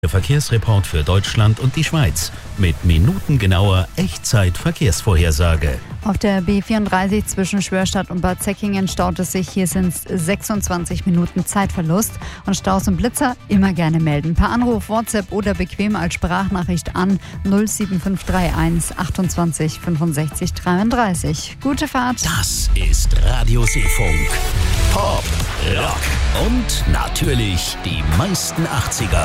Der Verkehrsreport für Deutschland und die Schweiz mit minutengenauer Echtzeit-Verkehrsvorhersage. Auf der B34 zwischen Schwörstadt und Bad Säckingen staut es sich. Hier sind es 26 Minuten Zeitverlust. Und Staus und Blitzer immer gerne melden. Per Anruf, WhatsApp oder bequem als Sprachnachricht an 07531 28 65 33. Gute Fahrt. Das ist Radio Seefunk. Pop, Rock und natürlich die meisten 80er.